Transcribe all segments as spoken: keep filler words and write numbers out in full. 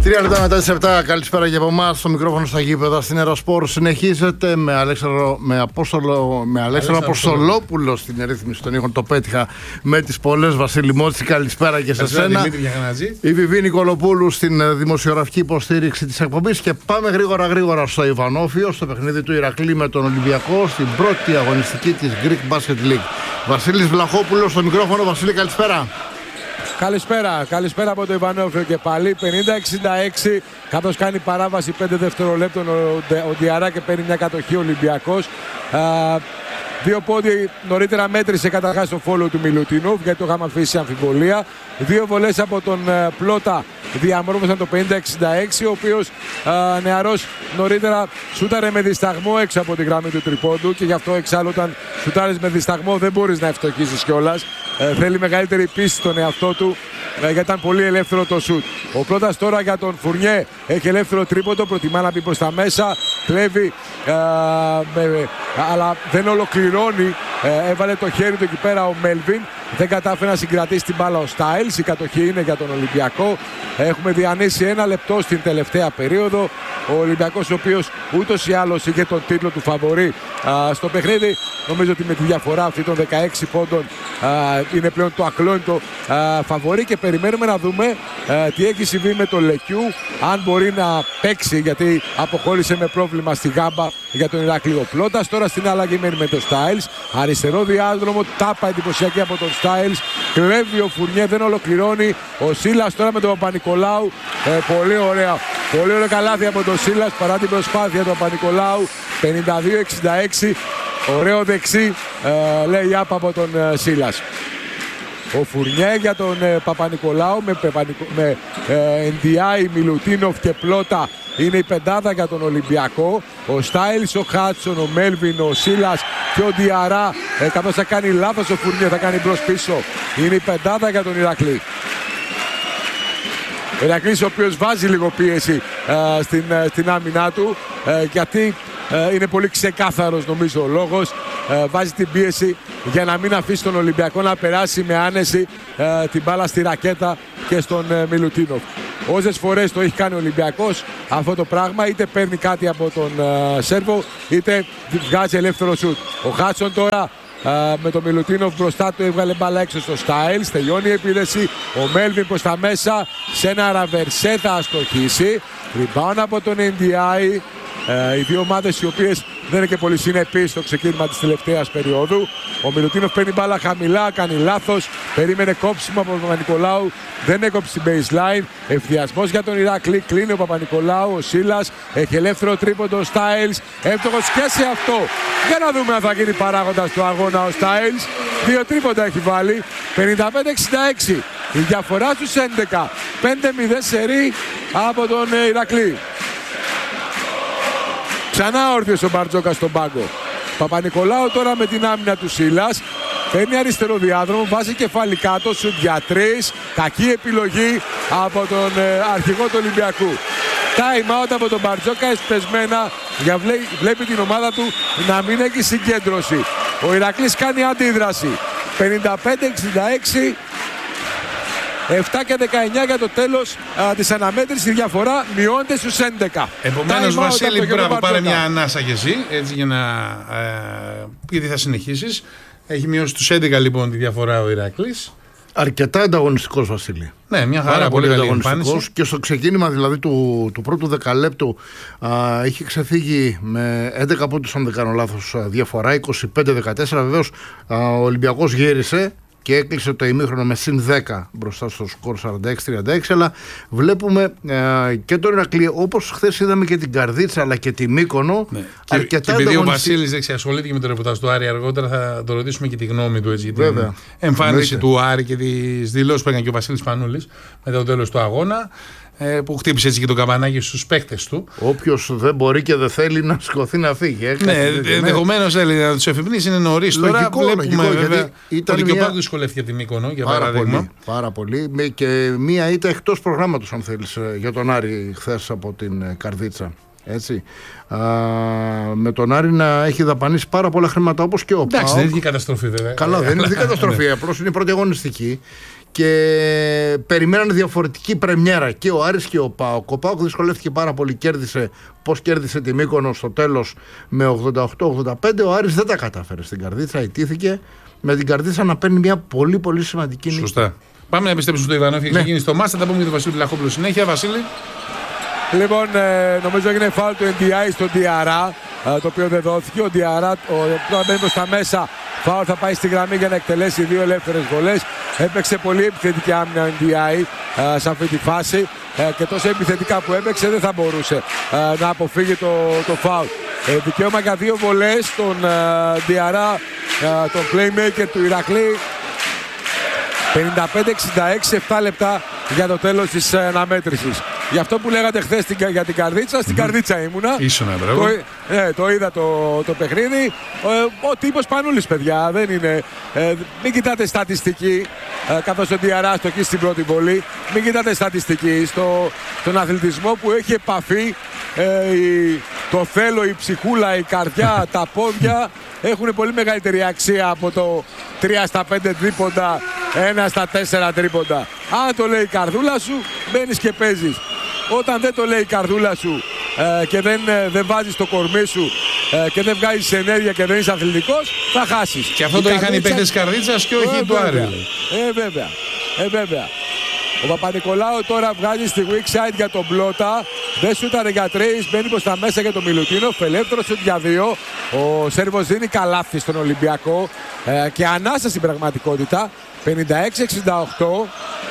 Τρία λεπτά μετά τις επτά, καλησπέρα και από εμάς. Στο μικρόφωνο στα γήπεδα στην Αεροσπόρ συνεχίζεται με Αλέξανδρο, με Απόστολο, με Αλέξανδρο Αποστολόπουλο στην ρύθμιση των ήχων. Το πέτυχα με τις πολλές. Βασίλη Μότση, καλησπέρα και σε σένα. Η Βιβί Νικολοπούλου στην δημοσιογραφική υποστήριξη της εκπομπής. Και πάμε γρήγορα γρήγορα στο Ιβανόφιο, στο παιχνίδι του Ηρακλή με τον Ολυμπιακό, στην πρώτη αγωνιστική της Greek Basket League. Βασίλης Βλαχόπουλος στο μικρόφωνο. Βασίλη, καλησπέρα. Καλησπέρα, καλησπέρα από το Ιβανόφιο και πάλι πενήντα εξήντα έξι, καθώς κάνει παράβαση πέντε δευτερολέπτων ο, ο Διαρά και παίρνει μια κατοχή ο Ολυμπιακός. Α, δύο πόντι νωρίτερα μέτρησε καταρχάς το φόλο του Μιλουτίνοφ, γιατί το είχαμε αφήσει σε αμφιβολία. Δύο βολές από τον uh, Πλότα διαμόρφωσαν το πενήντα εξήντα έξι, ο οποίος uh, νεαρός νωρίτερα σούταρε με δισταγμό έξω από τη γραμμή του τριπόντου και γι' αυτό εξάλλου όταν σουτάρεις με δισταγμό δεν μπορείς να ευστοχίσεις κιόλας. Uh, θέλει μεγαλύτερη πίστη στον εαυτό του, uh, γιατί ήταν πολύ ελεύθερο το σουτ. Ο Πλότας τώρα για τον Φουρνιέ έχει ελεύθερο τρίποντο, προτιμά να μπει προς τα μέσα, κλέβει uh, με, αλλά δεν ολοκληρώνει. Uh, έβαλε το χέρι του εκεί πέρα ο Μέλβιν, δεν κατάφερε να συγκρατήσει την μπάλα ο Στάιλς. Η κατοχή είναι για τον Ολυμπιακό. Έχουμε διανύσει ένα λεπτό στην τελευταία περίοδο. Ο Ολυμπιακός, ο οποίος ούτως ή άλλως είχε τον τίτλο του φαβορί α, στο παιχνίδι, νομίζω ότι με τη διαφορά αυτή των δεκαέξι πόντων α, είναι πλέον το ακλόνητο α, φαβορί και περιμένουμε να δούμε α, τι έχει συμβεί με το Λεκιού, αν μπορεί να παίξει, γιατί αποχώρησε με πρόβλημα στη γάμπα για τον Ηρακλή. Ο Πλότας τώρα στην αλλαγή μένει με τον Στάιλς. Αριστερό διάδρομο, τάπα εντυπωσιακή από τον Στάιλς. Κλέβει ο Φουρνιέ, δεν ολοκληρώνει. Ο Σίλας τώρα με τον Παπα-Νικολάου. Ε, πολύ ωραία. Πολύ ωραία καλάθι από τον Σίλας παρά την προσπάθεια του Παπα-Νικολάου. πενήντα δύο εξήντα έξι. Ωραίο δεξί, ε, λέει άπα από τον ε, Σίλας. Ο Φουρνιέ για τον ε, Παπα-Νικολάου με, με ε, Ενδιάη, Μιλουτίνοφ και Πλότα. Είναι η πεντάδα για τον Ολυμπιακό. Ο Στάιλς, ο Χάτσον, ο Μέλβιν, ο Σίλας και ο Διαρά. Ε, καθώς θα κάνει λάθος ο Φουρνιέ, θα κάνει μπρος πίσω. Είναι η πεντάδα για τον Ηρακλή. Ο Ηρακλής, ο οποίος βάζει λίγο πίεση ε, στην, ε, στην άμυνά του, ε, γιατί ε, είναι πολύ ξεκάθαρος νομίζω ο λόγος. Ε, βάζει την πίεση για να μην αφήσει τον Ολυμπιακό να περάσει με άνεση ε, την μπάλα στη ρακέτα και στον ε, Μιλουτίνοφ. Όσες φορές το έχει κάνει ο Ολυμπιακός αυτό το πράγμα, είτε παίρνει κάτι από τον uh, Σέρβο, είτε βγάζει ελεύθερο σουτ. Ο Χάτσον τώρα uh, με τον Μιλουτίνοφ μπροστά του έβγαλε μπάλα έξω στο Στάιλς. Τελειώνει η επίδεση. Ο Μέλβιν προς τα μέσα σε ένα ραβερσέ θα αστοχίσει. Rebound από τον Εν Ντι Άι. Uh, οι δύο ομάδες οι οποίες δεν είναι και πολύ συνεπείς στο ξεκίνημα της τελευταίας περίοδου. Ο Μιλουτίνοφ παίρνει μπάλα χαμηλά, κάνει λάθος. Περίμενε κόψιμο από τον Παπα-Νικολάου. Δεν έκοψε την baseline. Ευθυασμός για τον Ηράκλη. Κλείνει ο Παπα-Νικολάου. Ο Σίλας έχει ελεύθερο τρίποντο. Ο Στάιλς. Εύτοχος και σε αυτό. Για να δούμε αν θα γίνει παράγοντας του αγώνα ο Στάιλς. Δύο τρίποντα έχει βάλει. πενήντα πέντε εξήντα έξι. Η διαφορά στους έντεκα. πέντε μηδέν σερί από τον Ηρακλή. Ξανά όρθιος ο Μπαρτζόκας στον πάγκο. Παπα-Νικολάου τώρα με την άμυνα του Σίλας. Παίρνει αριστερό διάδρομο, βάζει κεφάλι κάτω, σουτ για τρεις. Κακή επιλογή από τον ε, αρχηγό του Ολυμπιακού. Time out από τον Μπαρτζόκα, εσπεσμένα, για βλέ, βλέπει την ομάδα του να μην έχει συγκέντρωση. Ο Ηρακλής κάνει αντίδραση. πενήντα πέντε εξήντα έξι. επτά και δεκαεννιά για το τέλος α, της αναμέτρησης. Η διαφορά μειώνεται στους έντεκα. Επομένως, Βασίλη, μπράβο, πάρε μια ανάσα και εσύ, έτσι για να ε, γιατί θα συνεχίσεις. Έχει μειώσει στους έντεκα λοιπόν τη διαφορά ο Ηρακλής. Αρκετά ανταγωνιστικός, Βασίλη. Ναι, μια χαρά, πάρα πολύ, πολύ ανταγωνιστικός. Και στο ξεκίνημα δηλαδή του, του πρώτου δεκαλέπτου α, είχε ξεφύγει με έντεκα πόντους, αν δεν κάνω λάθος, διαφορά, είκοσι πέντε δεκατέσσερα. Βεβαίως α, ο Ολυμπιακός γύρισε και έκλεισε το ημίχρονο με συν δέκα μπροστά στο σκορ σαράντα έξι τριάντα έξι. Αλλά βλέπουμε ε, και τον Ηρακλή, όπως χθες είδαμε και την Καρδίτσα αλλά και τη Μύκονο. Ναι. Αρκετά και, και επειδή ο Βασίλης δεν ασχολείται και με το ρεπορτάζ του Άρη, αργότερα θα το ρωτήσουμε και τη γνώμη του, έτσι, για την εμφάνιση Εννοείται. του Άρη και τις δηλώσεις που έκανε και ο Βασίλης Πανούλης μετά το τέλος του αγώνα, που χτύπησε έτσι και τον καμπανάκι στους παίκτες του. Όποιος δεν μπορεί και δεν θέλει να σηκωθεί να φύγει. Ε, ναι, ενδεχομένως θέλει να τους εφημνήσει, είναι νωρίς. Τώρα βλέπουμε βέβαια ότι και ο Πάκου δυσκολεύτηκε την Μύκονο, για πάρα παράδειγμα. Πολύ, πάρα πολύ. Και μία ήττα εκτός προγράμματος, αν θέλεις, για τον Άρη χθες από την Καρδίτσα. Έτσι. Α, με τον Άρη να έχει δαπανίσει πάρα πολλά χρήματα, όπως και ο Πάοκ. Εντάξει, δεν είναι και καταστροφή βέβαια. Καλά, δεν είναι καταστροφή. Απλώς είναι η πρώτη αγωνιστική. και περιμέναν διαφορετική πρεμιέρα και ο Άρης και ο ΠΑΟΚ. Ο ΠΑΟΚ δυσκολεύτηκε πάρα πολύ, κέρδισε πώς κέρδισε τη Μύκονο στο τέλος με ογδόντα οκτώ ογδόντα πέντε. Ο Άρης δεν τα κατάφερε στην Καρδίτσα, ιτήθηκε με την Καρδίτσα να παίρνει μια πολύ πολύ σημαντική νίκη. Σωστά. Πάμε να επιστρέψουμε στο Ιβανόφ, έχει ναι. ξεκινήσει το μάτς, θα τα πούμε για τον Βασίλη Βλαχόπουλο συνέχεια. Βασίλη. Λοιπόν, ε, νομίζω έγινε φάουλ του εν ντι άι στον Διαρά, ε, το οποίο δεν δόθηκε. Ο Διαρά τώρα μπαίνει προς τα μέσα. Φάουλ θα πάει στη γραμμή για να εκτελέσει δύο ελεύθερες βολές. Έπαιξε πολύ επιθετική άμυνα ο εν ντι άι ε, σε αυτή τη φάση ε, και τόσο επιθετικά που έπαιξε δεν θα μπορούσε ε, να αποφύγει το, το φάουλ. Ε, δικαίωμα για δύο βολές τον ε, Διαρά, ε, τον playmaker του Ηρακλή. πενήντα πέντε εξήντα έξι, επτά λεπτά για το τέλος της ε, αναμέτρησης. Γι' αυτό που λέγατε χθες για την Καρδίτσα, στην mm-hmm. Καρδίτσα ήμουνα. Ήσουνα, μπράβο. Το, ε, το είδα το, το παιχνίδι. Ε, ο τύπος Πανούλης, παιδιά, δεν είναι. Ε, μην κοιτάτε στατιστική, ε, καθώς ο Διαράς το εκεί στην πρώτη βολή. Μην κοιτάτε στατιστική. Στο, στον αθλητισμό που έχει επαφή, ε, η, το θέλω, η ψυχούλα, η καρδιά, τα πόδια έχουν πολύ μεγαλύτερη αξία από το τρία στα πέντε τρίποντα, ένα στα τέσσερα τρίποντα. Αν το λέει η καρδούλα σου, μπαίνεις και παίζεις. Όταν δεν το λέει η καρδούλα σου ε, και δεν, ε, δεν βάζεις το κορμί σου ε, και δεν βγάζεις ενέργεια και δεν είσαι αθλητικός, θα χάσεις. Και αυτό η το είχαν οι παίκτες Καρδίτσας και όχι ε, του Άρη. Ε, βέβαια. Ε, βέβαια. Ο Παπα-Νικολάου τώρα βγάζει στη weak side για τον Πλότα. Δεν σούταρε για τρεις, μπαίνει προς τα μέσα για τον Μιλουτίνοφ. Ελεύθερο σουτ για δύο. Ο Σέρβος δίνει καλάθι στον Ολυμπιακό ε, και ανάσα στην πραγματικότητα. πενήντα έξι εξήντα οκτώ.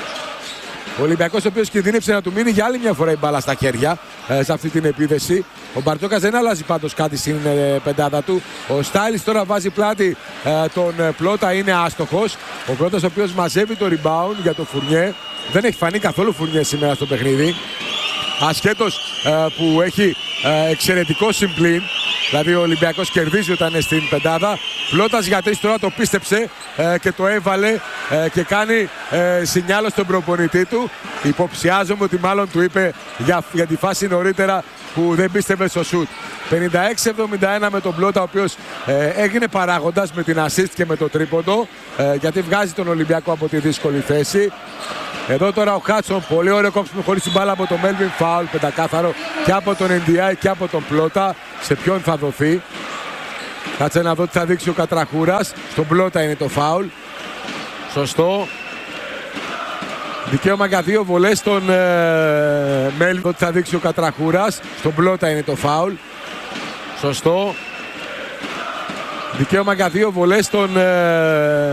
Ο Ολυμπιακός, ο οποίος κινδύνεψε να του μείνει για άλλη μια φορά η μπάλα στα χέρια ε, σε αυτή την επίθεση. Ο Μπαρτζόκας δεν αλλάζει πάντως κάτι στην ε, πεντάδα του. Ο Στάιλις τώρα βάζει πλάτη ε, τον ε, Πλότα, είναι άστοχος. Ο Πλότας, ο οποίος μαζεύει το rebound για τον Φουρνιέ. Δεν έχει φανεί καθόλου Φουρνιέ σήμερα στο παιχνίδι. Ασχέτως ε, που έχει ε, εξαιρετικό συμπλήν. Δηλαδή ο Ολυμπιακός κερδίζει όταν είναι στην πεντάδα. Πλώτας για τρεις τώρα το πίστεψε ε, και το έβαλε ε, και κάνει ε, σινιάλο στον προπονητή του. Υποψιάζομαι ότι μάλλον του είπε για, για τη φάση νωρίτερα που δεν πίστευε στο σουτ. πενήντα έξι εβδομήντα ένα με τον Πλώτα, ο οποίος ε, έγινε παράγοντας με την assist και με το τρίποντο ε, γιατί βγάζει τον Ολυμπιακό από τη δύσκολη θέση. Εδώ τώρα ο Χάτσον, πολύ ωραίο κόψιμο χωρίς την μπάλα από τον Μέλβιν, φάουλ πεντακάθαρο και από τον εν ντι άι και από τον Πλώτα. Σε ποιον θα δοθεί? Κάτσε να δω τι θα δείξει ο Κατραχούρας. Στον Πλώτα είναι το φάουλ. Σωστό. Δικαίωμα για δύο βολές στον ε, Μέλβιν. Τι θα δείξει ο Κατραχούρας. Στον Πλώτα είναι το φάουλ. Σωστό. Δικαίωμα για δύο βολές στον ε,